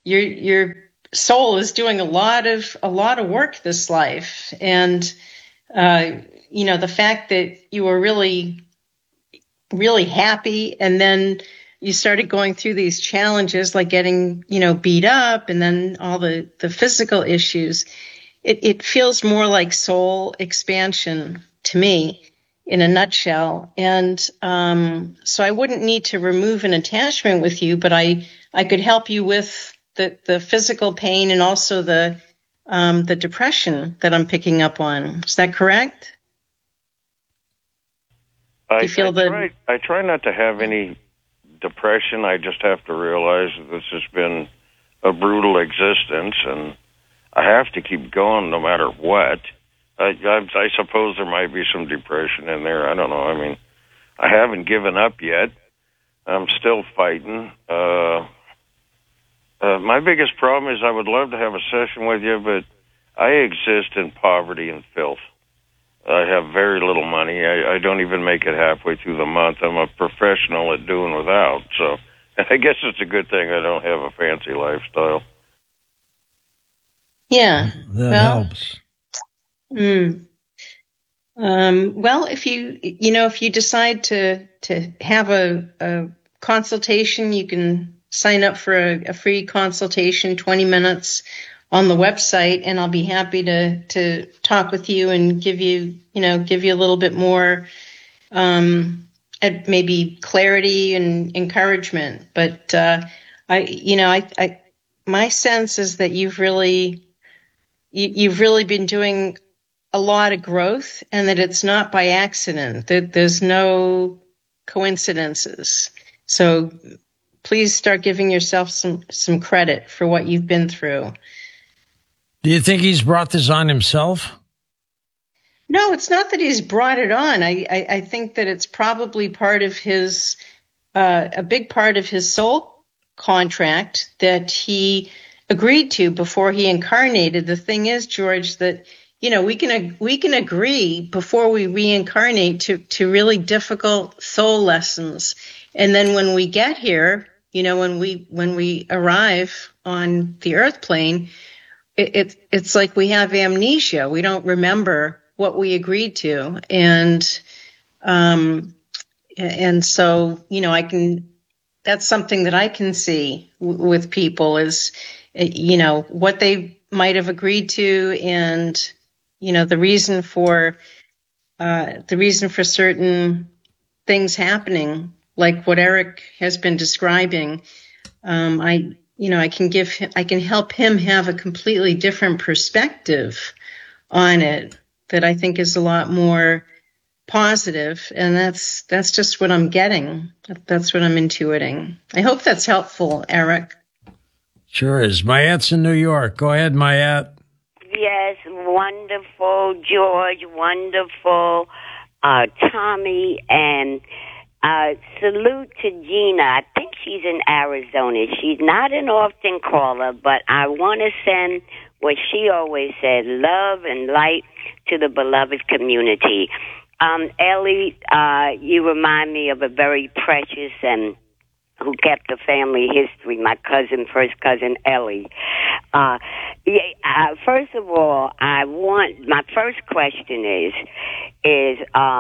your soul is doing a lot of work this life. And, the fact that you were really, really happy, and then you started going through these challenges like getting, beat up, and then all the physical issues, it feels more like soul expansion to me in a nutshell. And so I wouldn't need to remove an attachment with you, but I could help you with the physical pain and also the depression that I'm picking up on. Is that correct? I try not to have any depression. I just have to realize that this has been a brutal existence, and I have to keep going no matter what. I suppose there might be some depression in there. I don't know. I mean, I haven't given up yet. I'm still fighting. My biggest problem is I would love to have a session with you, but I exist in poverty and filth. I have very little money. I don't even make it halfway through the month. I'm a professional at doing without. So I guess it's a good thing I don't have a fancy lifestyle. Yeah. That helps. Well, if you decide to have a consultation, you can sign up for a free consultation, 20 minutes on the website, and I'll be happy to talk with you and give you a little bit more, maybe clarity and encouragement. But, my sense is that you've really been doing a lot of growth, and that it's not by accident, that there's no coincidences. So please start giving yourself some credit for what you've been through. Do you think he's brought this on himself? No, it's not that he's brought it on. I think that it's probably part of his, a big part of his soul contract that he agreed to before he incarnated. The thing is, George, that, we can agree before we reincarnate to really difficult soul lessons. And then when we get here, when we arrive on the earth plane, it's like we have amnesia. We don't remember what we agreed to. And so, that's something that I can see with people is, what they might have agreed to, and, the reason for certain things happening, like what Eric has been describing. I can help him have a completely different perspective on it that I think is a lot more positive. And that's just what I'm getting. That's what I'm intuiting. I hope that's helpful, Eric. Sure is. Mayatte's in New York. Go ahead, Mayette. Yes, wonderful, George, wonderful, Tommy, and salute to Gina. I think she's in Arizona. She's not an often caller, but I want to send what she always said, love and light to the beloved community. Ellie, you remind me of a very precious and who kept the family history, my first cousin Ellie. First of all, my first question is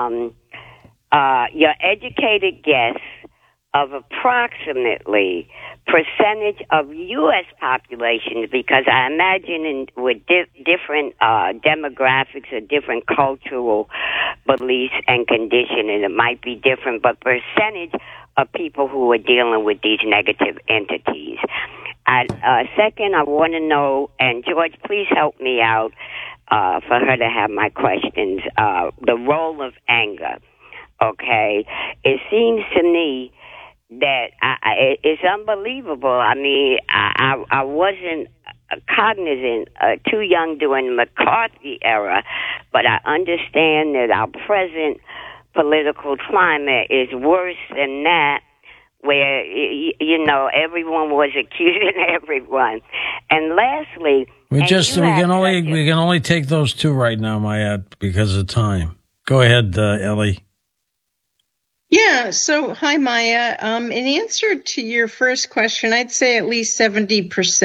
your educated guess of approximately percentage of U.S. population, because I imagine with different demographics or different cultural beliefs and conditioning, it might be different, but percentage of people who are dealing with these negative entities. Second, I want to know, and George, please help me out for her to have my questions, the role of anger. Okay, it seems to me that it's unbelievable. I mean, I wasn't cognizant, too young during the McCarthy era, but I understand that our present political climate is worse than that, where, everyone was accusing everyone. And lastly, we can only take those two right now, Mayette, because of time. Go ahead, Ellie. Yeah. So, hi, Maya. In answer to your first question, I'd say at least 70%.